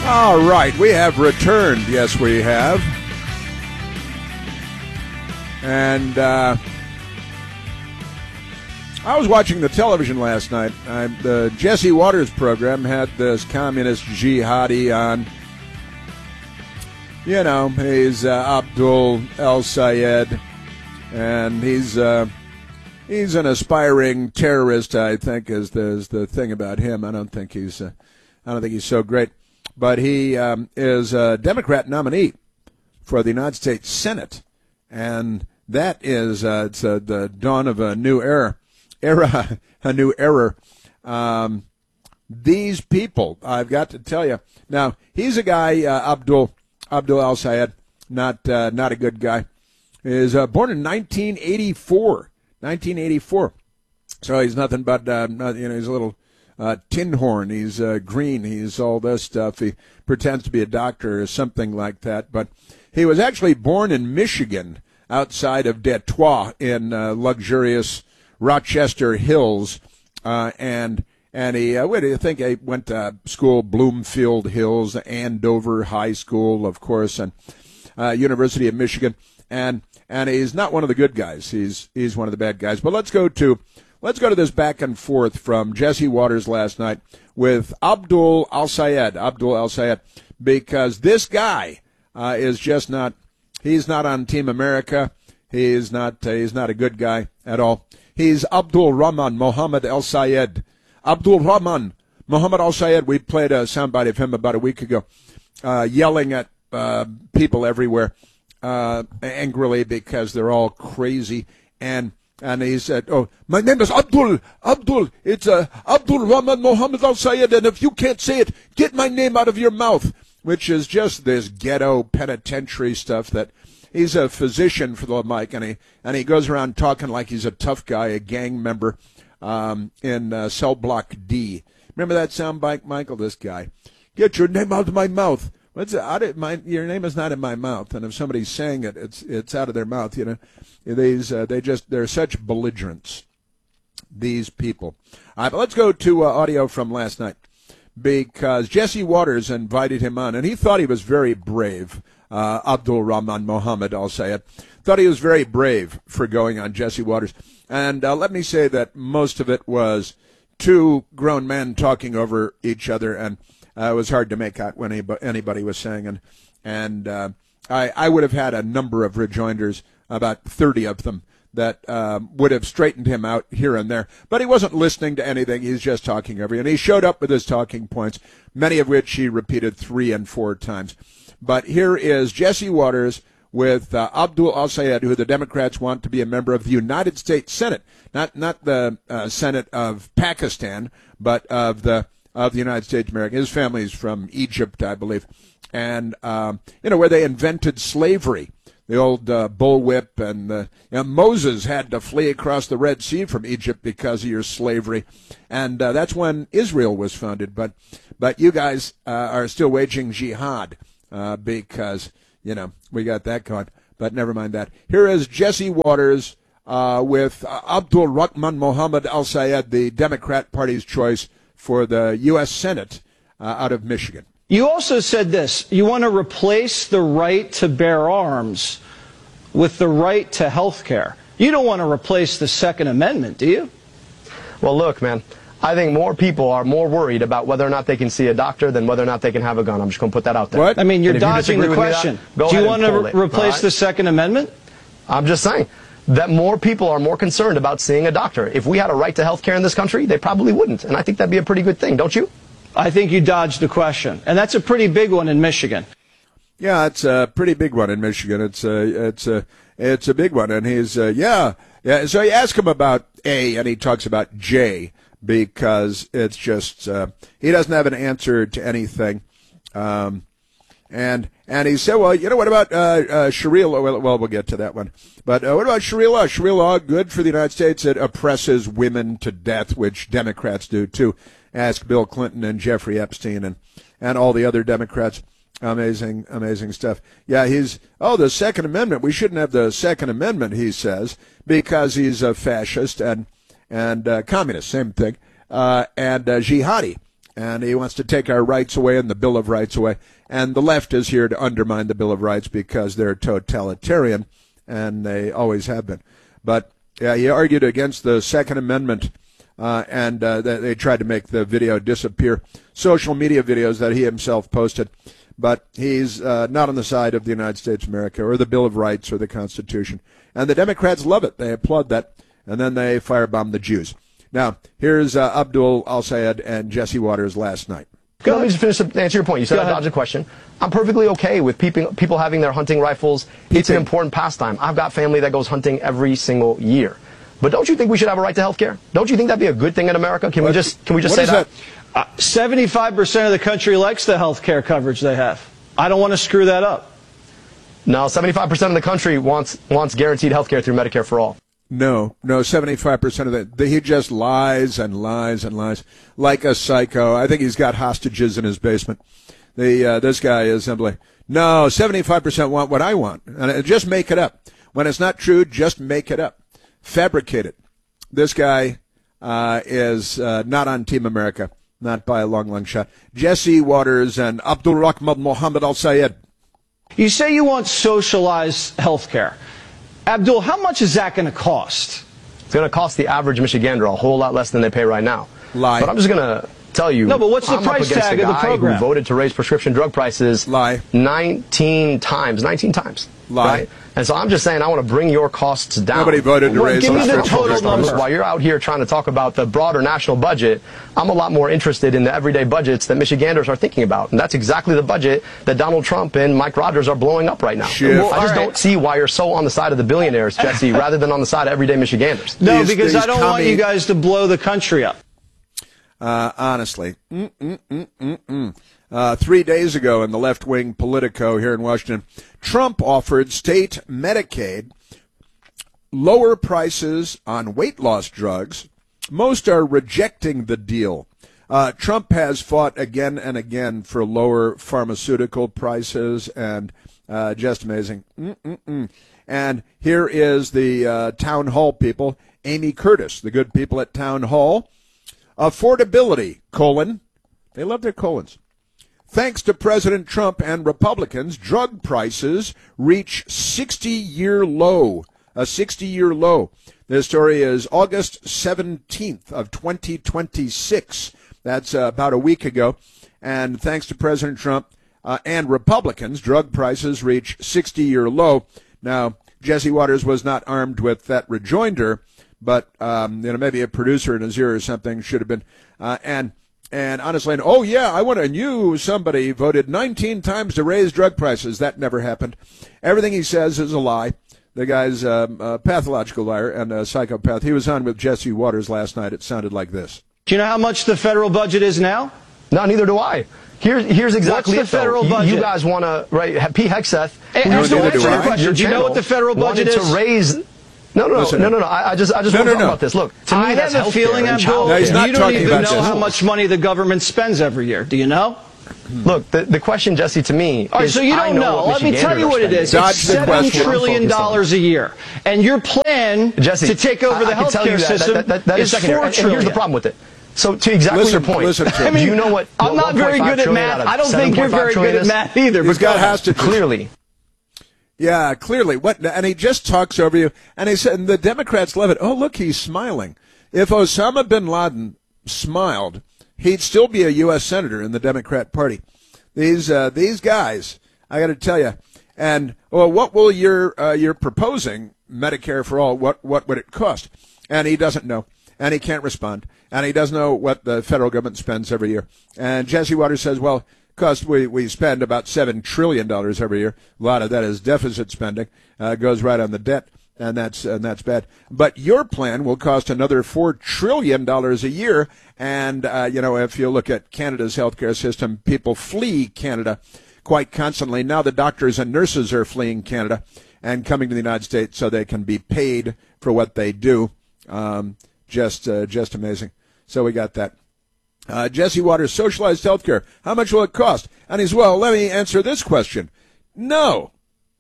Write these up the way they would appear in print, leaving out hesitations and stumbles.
All right, we have returned. Yes, we have. And I was watching the television last night. The Jesse Waters program had this communist jihadi on. You know, he's Abdul El-Sayed, and he's an aspiring terrorist, I think, is the thing about him. I don't think he's so great. But he is a Democrat nominee for the United States Senate, and that is it's the dawn of a new era. These people, I've got to tell you. Now, he's a guy, Abdul El-Sayed, not a good guy. He is born in 1984. So he's nothing but he's a little tin horn. He's green. He's all this stuff. He pretends to be a doctor or something like that. But he was actually born in Michigan, outside of Detroit, in luxurious Rochester Hills, and he he went to school, Bloomfield Hills, Andover High School, of course, and University of Michigan, and he's not one of the good guys. He's one of the bad guys. But let's go to this back and forth from Jesse Waters last night with Abdul El-Sayed, because this guy is just not. He's not on Team America. He's not a good guy at all. He's Abdul Rahman Mohammed El-Sayed. Abdul Rahman Mohammed El-Sayed. We played a soundbite of him about a week ago, yelling at people everywhere angrily because they're all crazy. And he said, "Oh, my name is Abdul. It's Abdul Rahman Mohammed El-Sayed, and if you can't say it, get my name out of your mouth." Which is just this ghetto penitentiary stuff that he's a physician for the mic, and he goes around talking like he's a tough guy, a gang member in Cell Block D. Remember that soundbite, Michael? This guy, get your name out of my mouth. Your name is not in my mouth, and if somebody's saying it, it's out of their mouth. You know, they're such belligerents. These people. All right, but let's go to audio from last night, because Jesse Waters invited him on, and he thought he was very brave. Abdul Rahman Mohammed El-Sayed thought he was very brave for going on Jesse Waters. And let me say that most of it was two grown men talking over each other, and it was hard to make out what anybody was saying. And I would have had a number of rejoinders, about 30 of them, that would have straightened him out here and there. But he wasn't listening to anything. He's just talking over. And he showed up with his talking points, many of which he repeated 3 and 4 times. But here is Jesse Waters with Abdul El-Sayed, who the Democrats want to be a member of the United States Senate. Not the Senate of Pakistan, but of the United States of America. His family's from Egypt, I believe. And, where they invented slavery. The old bullwhip, and Moses had to flee across the Red Sea from Egypt because of your slavery, and that's when Israel was founded. But you guys are still waging jihad because we got that going. But never mind that. Here is Jesse Waters with Abdul Rahman Mohammed El-Sayed, the Democrat Party's choice for the U.S. Senate out of Michigan. You also said this: you want to replace the right to bear arms with the right to health care. You don't want to replace the Second Amendment, do you? Well, look, man, I think more people are more worried about whether or not they can see a doctor than whether or not they can have a gun. I'm just going to put that out there. What? I mean, you're dodging the question. Do you want to replace the Second Amendment? I'm just saying that more people are more concerned about seeing a doctor. If we had a right to health care in this country, they probably wouldn't. And I think that'd be a pretty good thing, don't you? I think you dodged the question, and that's a pretty big one in Michigan. Yeah, it's a pretty big one in Michigan. It's a big one, and he's yeah. So you ask him about A, and he talks about J, because it's just he doesn't have an answer to anything. And he said, well, what about Sharia law? Well, we'll get to that one. But what about Sharia law? Sharia law, good for the United States. It oppresses women to death, which Democrats do too. Ask Bill Clinton and Jeffrey Epstein and all the other Democrats. Amazing stuff. Yeah, the Second Amendment. We shouldn't have the Second Amendment, he says, because he's a fascist and communist, same thing, and jihadi. and he wants to take our rights away and the Bill of Rights away. And the left is here to undermine the Bill of Rights because they're totalitarian, and they always have been. But yeah, he argued against the Second Amendment, and they tried to make the video disappear. Social media videos that he himself posted. But he's not on the side of the United States of America or the Bill of Rights or the Constitution. And the Democrats love it. They applaud that. And then they firebomb the Jews. Now, here's Abdul Al-Sayed and Jesse Waters last night. Let me just finish to answer your point. You said I dodged a question. I'm perfectly okay with people having their hunting rifles. It's an important pastime. I've got family that goes hunting every single year. But don't you think we should have a right to health care? Don't you think that'd be a good thing in America? Can we just say that? 75% of the country likes the health care coverage they have. I don't want to screw that up. No, 75% of the country wants guaranteed health care through Medicare for all. No, 75% of that. He just lies and lies and lies like a psycho. I think he's got hostages in his basement. This guy is simply, no, 75% want what I want. And just make it up. When it's not true, just make it up. Fabricate it. This guy is not on Team America. Not by a long, long shot. Jesse Waters and Abdul Rahman Mohammed Al-Sayed. You say you want socialized health care. Abdul, how much is that going to cost? It's going to cost the average Michigander a whole lot less than they pay right now. Lie. But I'm just going to tell you. No, but what's the price tag of the program? Who voted to raise prescription drug prices 19 times. Lie. Right? And so I'm just saying I want to bring your costs down. Nobody voted to raise give me the prescription total drug number. While you're out here trying to talk about the broader national budget, I'm a lot more interested in the everyday budgets that Michiganders are thinking about. And that's exactly the budget that Donald Trump and Mike Rogers are blowing up right now. Well, I just don't see why you're so on the side of the billionaires, Jesse, rather than on the side of everyday Michiganders. No, because I don't want you guys to blow the country up. Honestly. 3 days ago in the left-wing Politico here in Washington, Trump offered state Medicaid lower prices on weight loss drugs. Most are rejecting the deal. Trump has fought again and again for lower pharmaceutical prices, and just amazing. And here is the town hall people, Amy Curtis, the good people at town hall. Affordability, they love their colons. Thanks to President Trump and Republicans, drug prices reach 60-year low. A 60-year low. This story is August 17th of 2026. That's about a week ago. And thanks to President Trump and Republicans, drug prices reach 60-year low. Now, Jesse Waters was not armed with that rejoinder, but maybe a producer in his ear or something should have been. And honestly, oh yeah, I knew somebody voted 19 times to raise drug prices. That never happened. Everything he says is a lie. The guy's a pathological liar and a psychopath. He was on with Jesse Waters last night. It sounded like this. Do you know how much the federal budget is now? No, neither do I. Here's exactly What's the federal budget? You guys want to, right? Pete Hegseth. Do you know what the federal budget is? To raise. No. I just want to talk about this. Look, to me, I that's have a feeling, Abdul, he's not you don't talking even about know this. how much money the government spends every year. Do you know? Look, the question, Jesse, to me All right, is, so you don't know. Let me tell you what it is. Dodge It's the $7 question. trillion a year. And your plan Jesse, to take over the healthcare system is $4 trillion. And here's the problem with it. So to exactly your point, do you know what? I'm not very good at math. I don't think you're very good at math either. This guy has to clearly. Yeah, clearly. What? And he just talks over you. And he said, and the Democrats love it. Oh, look, he's smiling. If Osama bin Laden smiled, he'd still be a U.S. senator in the Democrat Party. These guys, I got to tell you. And what will you're proposing Medicare for all? What would it cost? And he doesn't know, and he can't respond, and he doesn't know what the federal government spends every year. And Jesse Waters says, well, cost we spend about $7 trillion every year. A lot of that is deficit spending. Goes right on the debt, and that's bad. But your plan will cost another $4 trillion a year. And if you look at Canada's healthcare system, people flee Canada quite constantly. Now the doctors and nurses are fleeing Canada and coming to the United States so they can be paid for what they do. Just amazing. So we got that. Jesse Waters, socialized healthcare. How much will it cost? And he's, well, let me answer this question. No.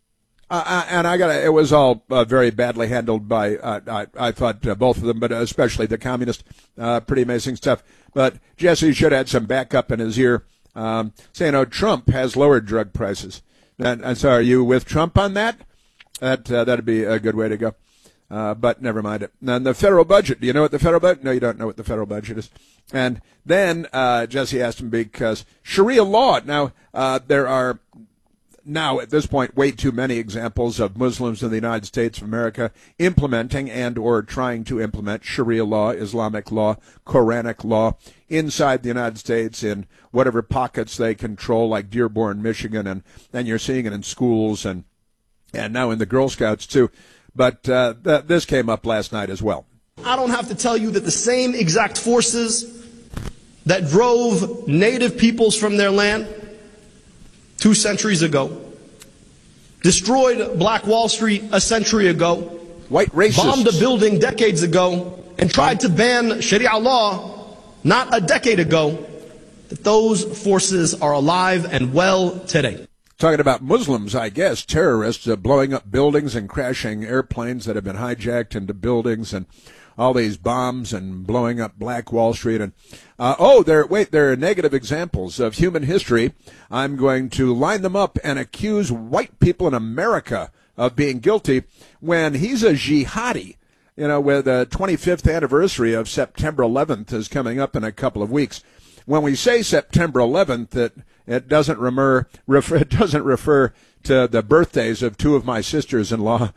And it was all very badly handled by, I thought, both of them, but especially the communist. Pretty amazing stuff. But Jesse should have had some backup in his ear, saying, Trump has lowered drug prices. And so are you with Trump on that? That'd be a good way to go. But never mind it. And the federal budget. Do you know what the federal budget? No, you don't know what the federal budget is. And then Jesse asked him because Sharia law. Now there are now at this point way too many examples of Muslims in the United States of America implementing and or trying to implement Sharia law, Islamic law, Quranic law inside the United States in whatever pockets they control, like Dearborn, Michigan, and you're seeing it in schools and now in the Girl Scouts too. But this came up last night as well. I don't have to tell you that the same exact forces that drove native peoples from their land 2 centuries ago, destroyed Black Wall Street a century ago, white racists bombed a building decades ago, and tried to ban Sharia law not a decade ago, that those forces are alive and well today. Talking about Muslims, I guess, terrorists blowing up buildings and crashing airplanes that have been hijacked into buildings and all these bombs and blowing up Black Wall Street. And there are negative examples of human history. I'm going to line them up and accuse white people in America of being guilty when he's a jihadi. You know, where the 25th anniversary of September 11th is coming up in a couple of weeks. When we say September 11th, it doesn't refer to the birthdays of two of my sisters-in-law.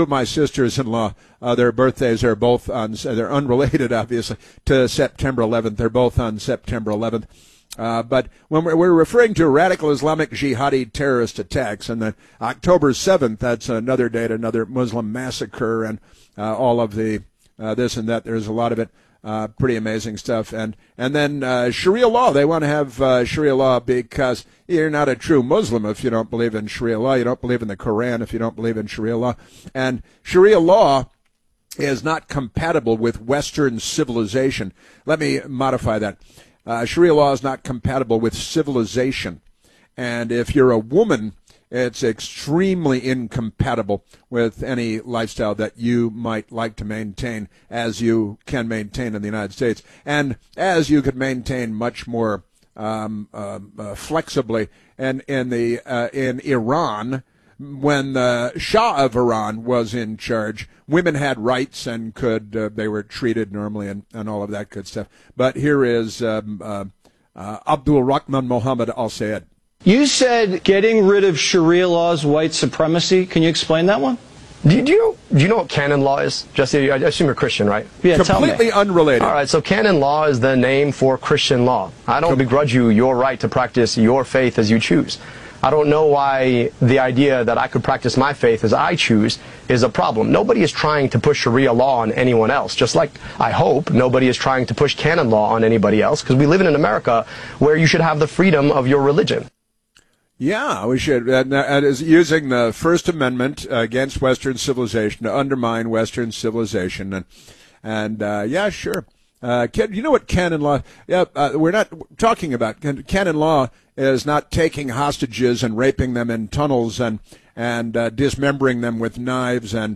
Their birthdays are both they're unrelated, obviously, to September 11th. They're both on September 11th. But when we're referring to radical Islamic jihadi terrorist attacks, and then October 7th, that's another date, another Muslim massacre, and all of the this and that. There's a lot of it. Pretty amazing stuff. And then Sharia law. They want to have Sharia law because you're not a true Muslim if you don't believe in Sharia law. You don't believe in the Quran if you don't believe in Sharia law. And Sharia law is not compatible with Western civilization. Let me modify that. Sharia law is not compatible with civilization. And if you're a woman, it's extremely incompatible with any lifestyle that you might like to maintain, as you can maintain in the United States, and as you could maintain much more flexibly. And in Iran, when the Shah of Iran was in charge, women had rights and they were treated normally and all of that good stuff. But here is Abdul Rahman Mohammed Al Sayed. You said getting rid of Sharia law is white supremacy. Can you explain that one? Do you know what canon law is? Jesse, I assume you're Christian, right? Yeah, completely unrelated. All right, so canon law is the name for Christian law. I don't begrudge you your right to practice your faith as you choose. I don't know why the idea that I could practice my faith as I choose is a problem. Nobody is trying to push Sharia law on anyone else, just like I hope nobody is trying to push canon law on anybody else, because we live in an America where you should have the freedom of your religion. Yeah, we should. That is using the First Amendment against Western civilization to undermine Western civilization. And yeah, sure. You know what canon law? Yeah, we're not talking about canon law. Is not taking hostages and raping them in tunnels and dismembering them with knives and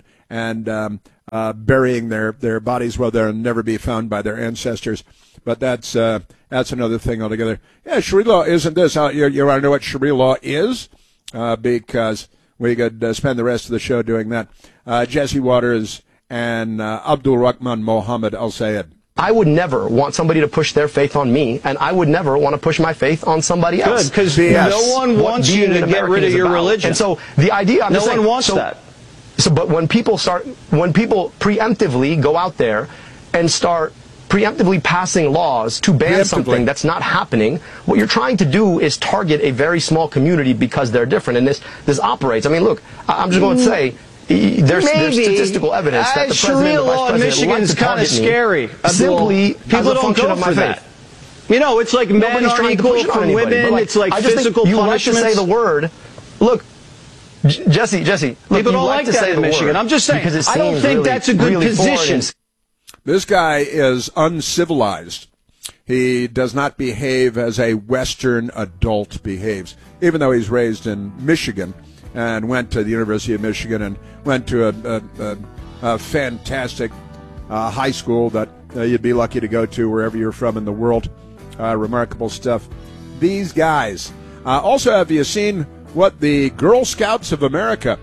burying their bodies where they'll never be found by their ancestors. But that's another thing altogether. Yeah, Sharia law isn't this. You want to know what Sharia law is? Because we could spend the rest of the show doing that. Jesse Waters and Abdul Rahman Mohammed Al Sayed. I would never want somebody to push their faith on me, and I would never want to push my faith on somebody else. Good, because no one wants you to get rid of your religion. And so the idea, no one wants that. So, but when people preemptively go out there and start preemptively passing laws to ban something that's not happening, what you're trying to do is target a very small community because they're different. And this operates. I mean, look, I'm just going to say, there's statistical evidence that the president and vice president like to target me scary. Simply people as a function of my faith. You know, it's like men aren't equal from women. It's like physical punishments. You like to say the word. Look, Jesse. Look, people don't like that in Michigan. I'm just saying. I don't think that's a good position. This guy is uncivilized. He does not behave as a Western adult behaves, even though he's raised in Michigan. and went to the University of Michigan and went to a fantastic high school that you'd be lucky to go to wherever you're from in the world. Remarkable stuff. These guys. Also, have you seen what the Girl Scouts of America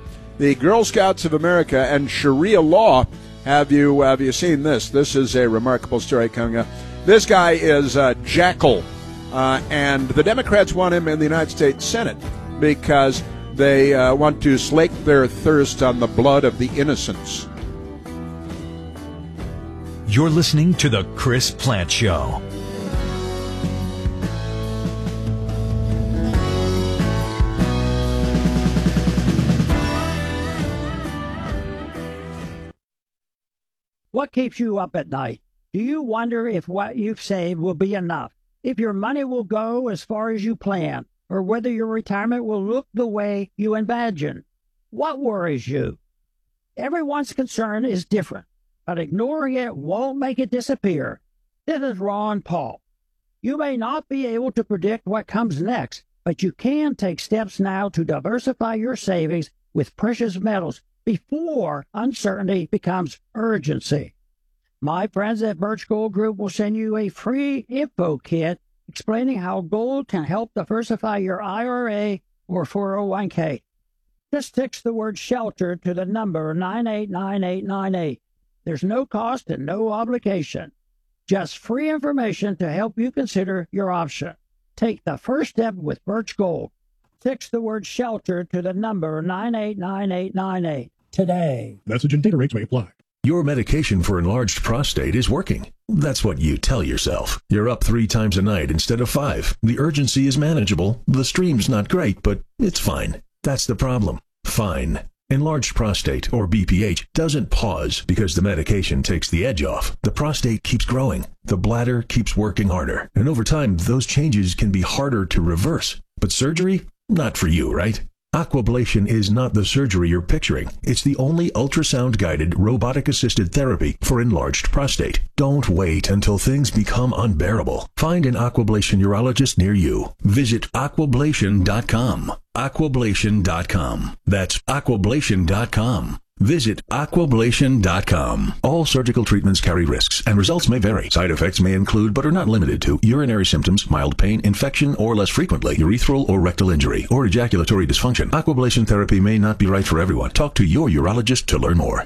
and Sharia law, have you seen this? This is a remarkable story coming up. This guy is Jackal, and the Democrats want him in the United States Senate because they want to slake their thirst on the blood of the innocents. You're listening to The Chris Plante Show. What keeps you up at night? Do you wonder if what you've saved will be enough? If your money will go as far as you plan? Or whether your retirement will look the way you imagine? What worries you? Everyone's concern is different, but ignoring it won't make it disappear. This is Ron Paul. You may not be able to predict what comes next, but you can take steps now to diversify your savings with precious metals before uncertainty becomes urgency. My friends at Birch Gold Group will send you a free info kit explaining how gold can help diversify your IRA or 401k. Just text the word SHELTER to the number 989898. There's no cost and no obligation. Just free information to help you consider your option. Take the first step with Birch Gold. Text the word SHELTER to the number 989898 today. Message and data rates may apply. Your medication for enlarged prostate is working. That's what you tell yourself. You're up 3 times a night instead of 5. The urgency is manageable. The stream's not great, but it's fine. That's the problem. Fine. Enlarged prostate, or BPH, doesn't pause because the medication takes the edge off. The prostate keeps growing. The bladder keeps working harder. And over time, those changes can be harder to reverse. But surgery? Not for you, right? Aquablation is not the surgery you're picturing. It's the only ultrasound-guided, robotic-assisted therapy for enlarged prostate. Don't wait until things become unbearable. Find an Aquablation urologist near you. Visit aquablation.com. Aquablation.com. That's aquablation.com. Visit aquablation.com. All surgical treatments carry risks, and results may vary. Side effects may include, but are not limited to, urinary symptoms, mild pain, infection, or less frequently, urethral or rectal injury, or ejaculatory dysfunction. Aquablation therapy may not be right for everyone. Talk to your urologist to learn more.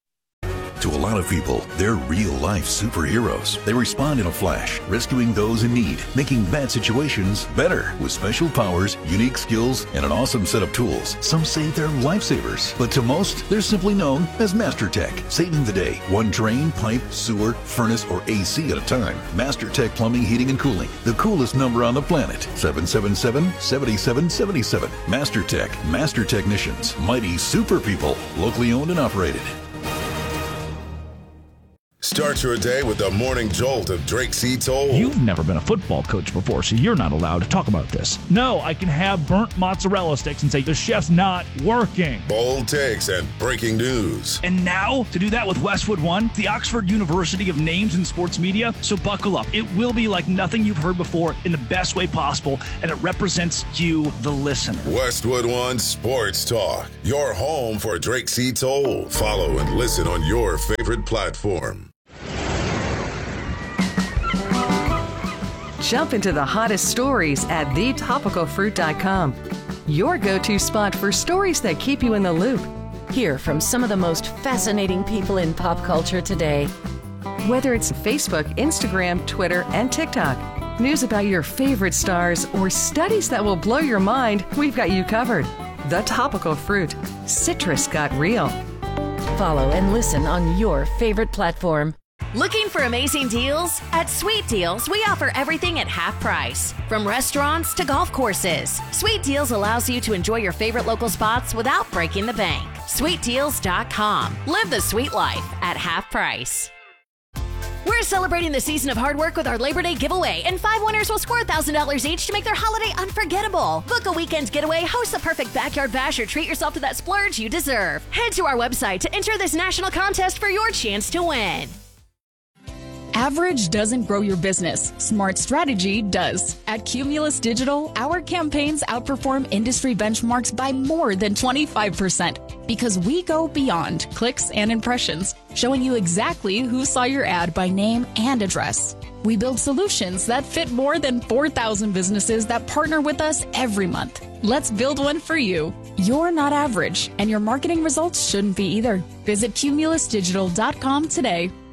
To a lot of people, they're real-life superheroes. They respond in a flash, rescuing those in need, making bad situations better with special powers, unique skills, and an awesome set of tools. Some say they're lifesavers, but to most, they're simply known as MasterTech, saving the day, one drain, pipe, sewer, furnace, or AC at a time. MasterTech Plumbing, Heating, and Cooling, the coolest number on the planet, 777-7777. MasterTech, Master Technicians, mighty super people, locally owned and operated. Start your day with the morning jolt of Drake C. Toll. You've never been a football coach before, so you're not allowed to talk about this. No, I can have burnt mozzarella sticks and say the chef's not working. Bold takes and breaking news. And now, to do that with Westwood One, the Oxford University of Names in Sports Media. So buckle up. It will be like nothing you've heard before in the best way possible, and it represents you, the listener. Westwood One Sports Talk, your home for Drake C. Toll. Follow and listen on your favorite platform. Jump into the hottest stories at thetopicalfruit.com. Your go-to spot for stories that keep you in the loop. Hear from some of the most fascinating people in pop culture today. Whether it's Facebook, Instagram, Twitter, and TikTok, news about your favorite stars, or studies that will blow your mind, we've got you covered. The Topical Fruit. Citrus got real. Follow and listen on your favorite platform. Looking for amazing deals? At Sweet Deals, we offer everything at half price. From restaurants to golf courses, Sweet Deals allows you to enjoy your favorite local spots without breaking the bank. SweetDeals.com. Live the sweet life at half price. We're celebrating the season of hard work with our Labor Day giveaway, and 5 winners will score $1,000 each to make their holiday unforgettable. Book a weekend getaway, host the perfect backyard bash, or treat yourself to that splurge you deserve. Head to our website to enter this national contest for your chance to win. Average doesn't grow your business. Smart strategy does. At Cumulus Digital, our campaigns outperform industry benchmarks by more than 25% because we go beyond clicks and impressions, showing you exactly who saw your ad by name and address. We build solutions that fit more than 4,000 businesses that partner with us every month. Let's build one for you. You're not average, and your marketing results shouldn't be either. Visit cumulusdigital.com today.